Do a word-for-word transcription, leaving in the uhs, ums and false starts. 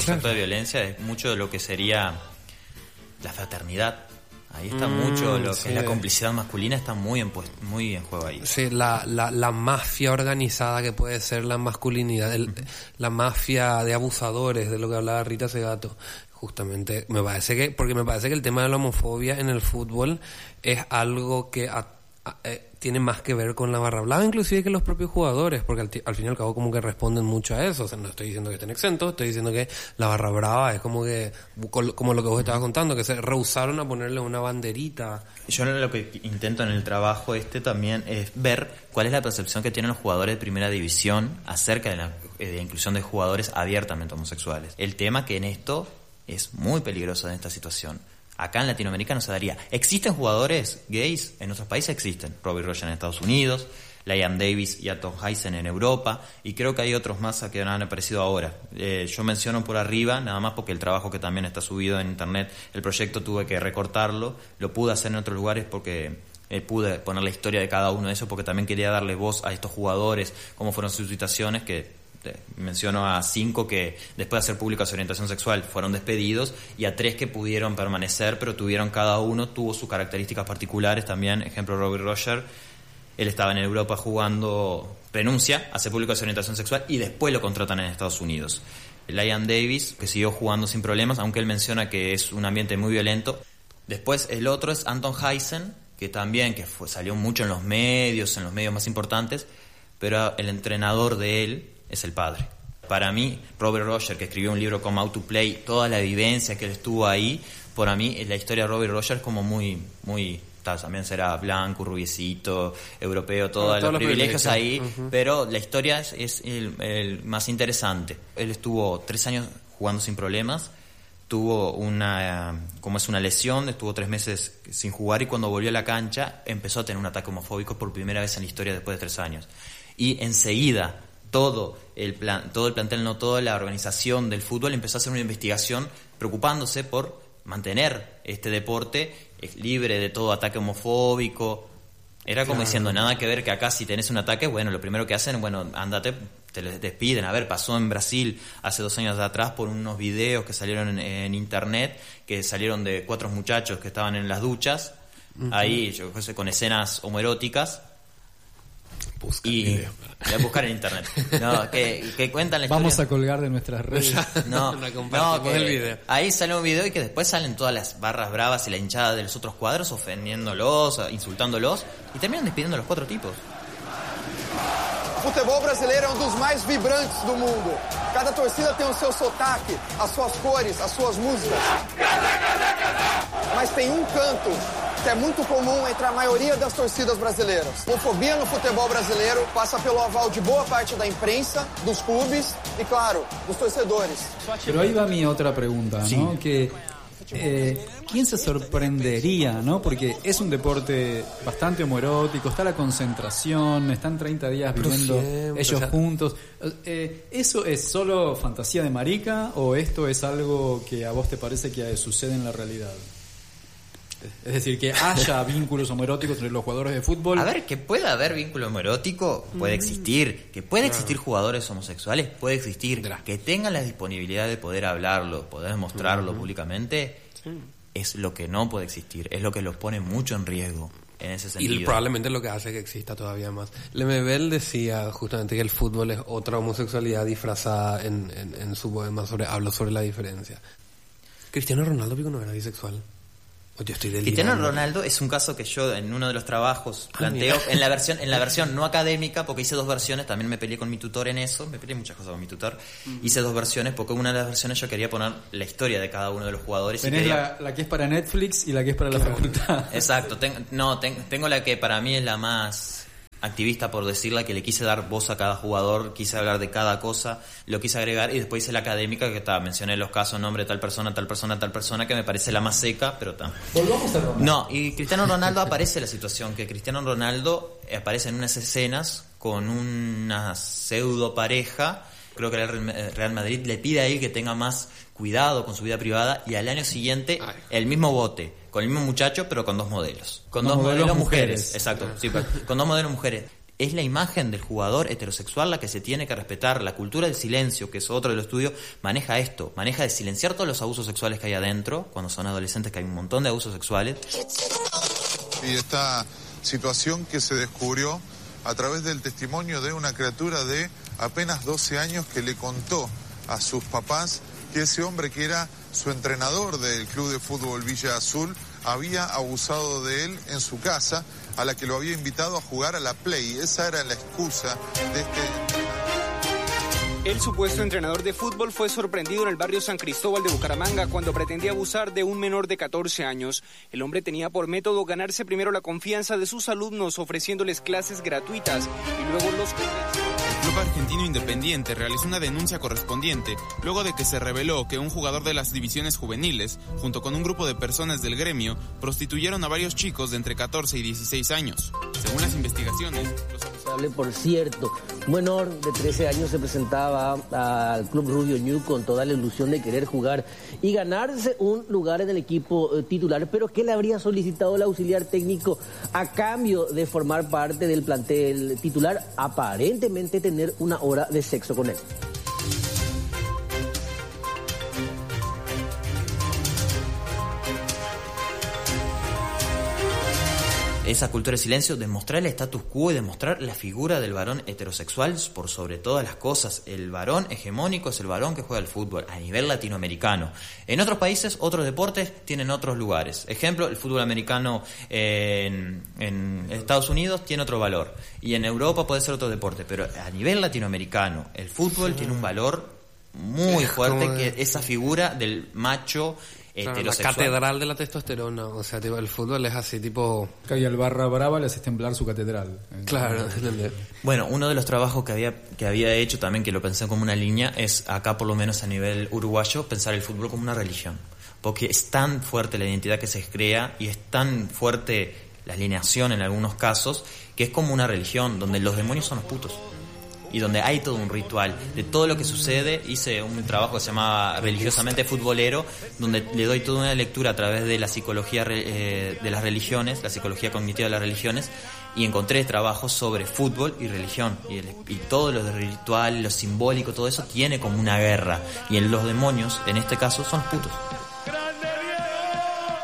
claro. actos de violencia es mucho de lo que sería la fraternidad. Ahí está Mm, mucho lo que sí. es la complicidad masculina, está muy en, pues, muy en juego ahí. Sí, la, la, la mafia organizada que puede ser la masculinidad, el, la mafia de abusadores, de lo que hablaba Rita Segato. Justamente, me parece que, porque me parece que el tema de la homofobia en el fútbol es algo que a, a, eh, tiene más que ver con la barra brava, inclusive que los propios jugadores, porque al, al fin y al cabo como que responden mucho a eso. O sea, no estoy diciendo que estén exentos, estoy diciendo que la barra brava es como que, como lo que vos estabas contando, que se rehusaron a ponerle una banderita. Yo lo que intento en el trabajo este también es ver cuál es la percepción que tienen los jugadores de primera división acerca de la, de la inclusión de jugadores abiertamente homosexuales. El tema que en esto es muy peligroso en esta situación. Acá en Latinoamérica no se daría. ¿Existen jugadores gays? En otros países existen. Robbie Roger en Estados Unidos, Liam Davis y Anton Heisen en Europa, y creo que hay otros más que han aparecido ahora. Eh, yo menciono por arriba, nada más porque el trabajo que también está subido en internet, el proyecto tuve que recortarlo, lo pude hacer en otros lugares porque eh, pude poner la historia de cada uno de esos, porque también quería darle voz a estos jugadores, cómo fueron sus situaciones, que menciono a cinco que después de hacer pública su orientación sexual fueron despedidos, y a tres que pudieron permanecer, pero tuvieron, cada uno tuvo sus características particulares también. Ejemplo, Robbie Roger, él estaba en Europa jugando, renuncia, hace pública su orientación sexual y después lo contratan en Estados Unidos. Liam Davis, que siguió jugando sin problemas, aunque él menciona que es un ambiente muy violento. Después el otro es Anton Heisen, que también que fue, salió mucho en los medios, en los medios más importantes, pero el entrenador de él es el padre. Para mí, Robert Roger, que escribió un libro como How to Play, toda la vivencia que él estuvo ahí, para mí la historia de Robert Roger es como muy, muy, tal, también será blanco, rubiecito, europeo, todos todos los privilegios, privilegios ahí, uh-huh. Pero la historia es, es el, el más interesante. Él estuvo tres años jugando sin problemas, tuvo una, como es una lesión, estuvo tres meses sin jugar, y cuando volvió a la cancha empezó a tener un ataque homofóbico por primera vez en la historia después de tres años. Y enseguida todo el plan, todo el plantel, no toda la organización del fútbol empezó a hacer una investigación preocupándose por mantener este deporte libre de todo ataque homofóbico. Era como claro. diciendo, nada que ver que acá si tenés un ataque, bueno, lo primero que hacen, bueno, ándate, te les despiden. A ver, pasó en Brasil hace dos años atrás por unos videos que salieron en, en internet, que salieron de cuatro muchachos que estaban en las duchas, uh-huh. ahí, yo qué sé, con escenas homoeróticas. Busca y video. Voy a buscar en internet. No, que, que cuentan la Vamos historia. a colgar de nuestras redes. No, no, que el video. Ahí sale un video y que después salen todas las barras bravas y la hinchada de los otros cuadros ofendiéndolos, insultándolos, y terminan despidiendo a los cuatro tipos. O futebol brasileiro é um dos mais vibrantes do mundo. Cada torcida tem o seu sotaque, as suas cores, as suas músicas. Mas tem um canto que é muito comum entre a maioria das torcidas brasileiras. Homofobia no futebol brasileiro passa pelo aval de boa parte da imprensa, dos clubes e, claro, dos torcedores. Pero ahí va mi otra pregunta, ¿no? Sí. Que eh, ¿quién se sorprendería, no? Porque es un deporte bastante homoerótico, está la concentración, están treinta días viviendo siempre, ellos o sea, juntos. Eh, ¿Eso es solo fantasía de marica o esto es algo que a vos te parece que sucede en la realidad? Es decir, que haya vínculos homoeróticos entre los jugadores de fútbol. A ver, que pueda haber vínculo homoerótico, puede existir. Que puede existir jugadores homosexuales, puede existir. Que tengan la disponibilidad de poder hablarlo, poder mostrarlo uh-huh. públicamente, sí. es lo que no puede existir. Es lo que los pone mucho en riesgo en ese sentido. Y probablemente lo que hace que exista todavía más. Lemebel decía justamente que el fútbol es otra homosexualidad disfrazada en, en, en su poema sobre, habla sobre la diferencia. Cristiano Ronaldo pico no era bisexual. Yo estoy Cristiano Ronaldo es un caso que yo en uno de los trabajos planteo ah, en la versión en la versión no académica, porque hice dos versiones, también me peleé con mi tutor en eso, me peleé muchas cosas con mi tutor, uh-huh. hice dos versiones porque una de las versiones yo quería poner la historia de cada uno de los jugadores. Tenés y quería... la, la que es para Netflix y la que es para la facultad. Exacto, ten, no, ten, tengo la que para mí es la más activista, por decirla, que le quise dar voz a cada jugador, quise hablar de cada cosa, lo quise agregar, y después hice la académica que está, mencioné los casos, nombre de tal persona, tal persona, tal persona, que me parece la más seca, pero está. Volvamos a Ronaldo. No, y Cristiano Ronaldo aparece la situación, que Cristiano Ronaldo aparece en unas escenas con una pseudo pareja, creo que el Real Madrid le pide a él que tenga más cuidado con su vida privada, y al año siguiente Ay. el mismo bote, con el mismo muchacho, pero con dos modelos. Con dos, dos modelos, modelos mujeres. mujeres. Exacto, sí, con dos modelos mujeres. es la imagen del jugador heterosexual la que se tiene que respetar. La cultura del silencio, que es otro de los estudios, maneja esto, maneja de silenciar todos los abusos sexuales que hay adentro, cuando son adolescentes, que hay un montón de abusos sexuales. Y esta situación que se descubrió a través del testimonio de una criatura de apenas doce años que le contó a sus papás que ese hombre que era su entrenador del club de fútbol Villa Azul había abusado de él en su casa, a la que lo había invitado a jugar a la Play. Esa era la excusa de este... El supuesto entrenador de fútbol fue sorprendido en el barrio San Cristóbal de Bucaramanga cuando pretendía abusar de un menor de catorce años. El hombre tenía por método ganarse primero la confianza de sus alumnos ofreciéndoles clases gratuitas y luego los convenció. El Club Argentino Independiente realizó una denuncia correspondiente luego de que se reveló que un jugador de las divisiones juveniles, junto con un grupo de personas del gremio, prostituyeron a varios chicos de entre catorce y dieciséis años. Según las investigaciones, los... Por cierto, un menor de trece años se presentaba al Club Rubio Ñu con toda la ilusión de querer jugar y ganarse un lugar en el equipo eh, titular, pero que le habría solicitado el auxiliar técnico a cambio de formar parte del plantel titular, aparentemente tener una hora de sexo con él. Esa cultura de silencio, demostrar el status quo y demostrar la figura del varón heterosexual por sobre todas las cosas. El varón hegemónico es el varón que juega al fútbol a nivel latinoamericano. En otros países, otros deportes tienen otros lugares. Ejemplo, el fútbol americano en, en Estados Unidos tiene otro valor. Y en Europa puede ser otro deporte. Pero a nivel latinoamericano, el fútbol sí. tiene un valor muy fuerte, que esa figura del macho Claro, la catedral de la testosterona, o sea, tipo, el fútbol es así, tipo... Y al Barra Brava le haces temblar su catedral. Claro. Bueno, uno de los trabajos que había que había hecho también, que lo pensé como una línea, es acá por lo menos a nivel uruguayo, pensar el fútbol como una religión. Porque es tan fuerte la identidad que se crea y es tan fuerte la alineación en algunos casos, que es como una religión, donde los demonios son los putos. Y donde hay todo un ritual de todo lo que sucede. Hice un trabajo que se llamaba Religiosamente Futbolero, donde le doy toda una lectura a través de la psicología eh, de las religiones, la psicología cognitiva de las religiones, y encontré trabajos sobre fútbol y religión, y, el, y todo lo de ritual, lo simbólico, todo eso tiene como una guerra, y en los demonios, en este caso, son los putos.